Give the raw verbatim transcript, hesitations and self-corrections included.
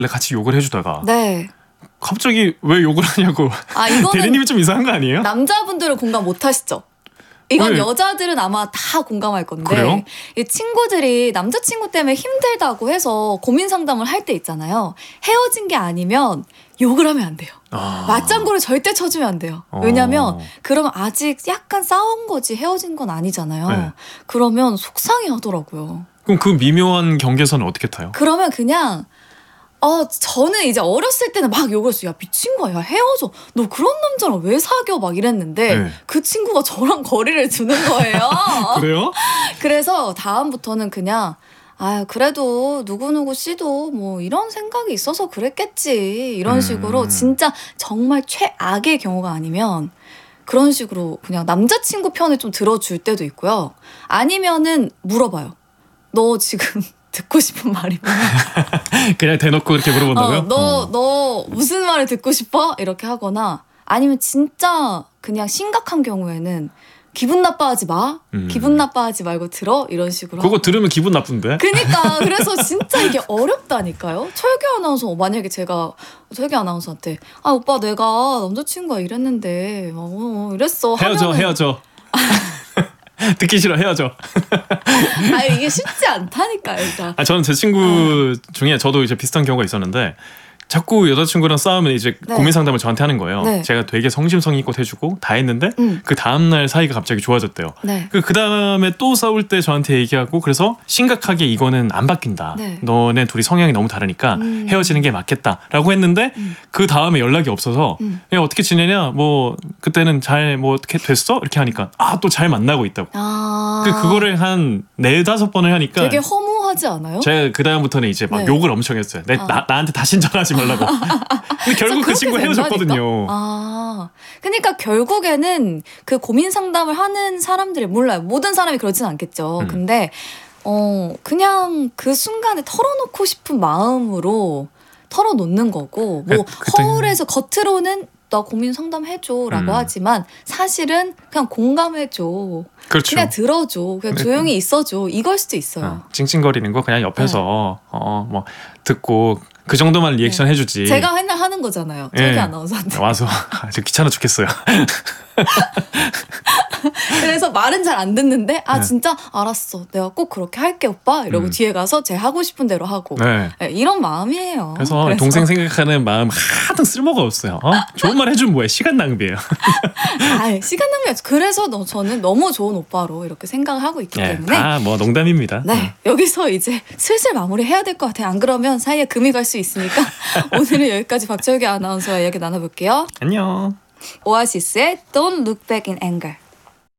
같이 욕을 해주다가 네. 갑자기 왜 욕을 하냐고. 아, 이거는 대리님이 좀 이상한 거 아니에요? 남자분들은 공감 못 하시죠? 이건 왜? 여자들은 아마 다 공감할 건데 그래요? 이 친구들이 남자친구 때문에 힘들다고 해서 고민 상담을 할 때 있잖아요. 헤어진 게 아니면 욕을 하면 안 돼요. 아. 맞장구를 절대 쳐주면 안 돼요. 어. 왜냐면 그러면 아직 약간 싸운 거지 헤어진 건 아니잖아요. 네. 그러면 속상해 하더라고요. 그럼 그 미묘한 경계선은 어떻게 타요? 그러면 그냥 어, 저는 이제 어렸을 때는 막 욕을 했어요. 야, 미친 거야. 야, 헤어져. 너 그런 남자랑 왜 사겨? 막 이랬는데 네. 그 친구가 저랑 거리를 두는 거예요. 그래요? 그래서 다음부터는 그냥 아, 그래도 누구누구 씨도 뭐 이런 생각이 있어서 그랬겠지. 이런 음. 식으로 진짜 정말 최악의 경우가 아니면 그런 식으로 그냥 남자친구 편을 좀 들어줄 때도 있고요. 아니면은 물어봐요. 너 지금 듣고 싶은 말이 뭐야? 그냥 대놓고 그렇게 물어본다고요? 어, 너, 너 무슨 말을 듣고 싶어? 이렇게 하거나 아니면 진짜 그냥 심각한 경우에는 기분 나빠하지 마. 음. 기분 나빠하지 말고 들어. 이런 식으로. 그거 하고. 들으면 기분 나쁜데? 그니까 그래서 진짜 이게 어렵다니까요. 철규 아나운서 만약에 제가 철규 아나운서한테 아 오빠 내가 남자친구가 이랬는데 어, 이랬어. 헤어져 하면은 헤어져. 듣기 싫어 헤어져. 아 이게 쉽지 않다니까요. 진짜. 아, 저는 제 친구 중에 저도 이제 비슷한 경우가 있었는데 자꾸 여자친구랑 싸우면 이제 네. 고민 상담을 저한테 하는 거예요. 네. 제가 되게 성심성의껏 해주고 다 했는데 음. 그 다음날 사이가 갑자기 좋아졌대요. 네. 그, 그 다음에 또 싸울 때 저한테 얘기하고 그래서 심각하게 이거는 안 바뀐다. 네. 너네 둘이 성향이 너무 다르니까 음. 헤어지는 게 맞겠다라고 했는데 음. 그 다음에 연락이 없어서 음. 야, 어떻게 지내냐? 뭐 그때는 잘 뭐 어떻게 됐어? 이렇게 하니까 아 또 잘 만나고 있다고. 아. 그 그거를 한 네다섯 번을 하니까 되게 허무하지 않아요? 제가 그 다음부터는 이제 막 네. 욕을 엄청 했어요. 내, 아. 나, 나한테 다신 전화하지 말라고. 근데 결국 그 그렇게 친구 된다니까? 헤어졌거든요. 아, 그러니까 결국에는 그 고민 상담을 하는 사람들이 몰라요. 모든 사람이 그러진 않겠죠. 음. 근데 어 그냥 그 순간에 털어놓고 싶은 마음으로 털어놓는 거고 뭐 그- 그때- 허울해서 겉으로는 나 고민 상담해줘라고 음. 하지만 사실은 그냥 공감해줘. 그렇죠. 그냥 들어줘. 그냥 네. 조용히 있어줘. 이걸 수도 있어요. 어, 찡찡거리는 거 그냥 옆에서 어 뭐 듣고 그 정도만 리액션 해주지. 네. 제가 맨날 하는 거잖아요. 예. 저기 아나운서한테. 와서 아, 저 귀찮아 죽겠어요. 그래서 말은 잘 안 듣는데 아 네. 진짜 알았어 내가 꼭 그렇게 할게 오빠 이러고 음. 뒤에 가서 제 하고 싶은 대로 하고 네. 네, 이런 마음이에요. 그래서, 동생 생각하는 마음 하등 쓸모가 없어요. 어? 좋은 말 해주면 뭐해? 시간 낭비예요. 아 시간 낭비야. 그래서 너, 저는 너무 좋은 오빠로 이렇게 생각을 하고 있기 네, 때문에 다 뭐 농담입니다. 네 여기서 이제 슬슬 마무리해야 될 것 같아요. 안 그러면 사이에 금이 갈 수 있으니까 오늘은 여기까지 박철규 아나운서와 이야기 나눠볼게요. 안녕. 오아시스의 Don't Look Back in Anger.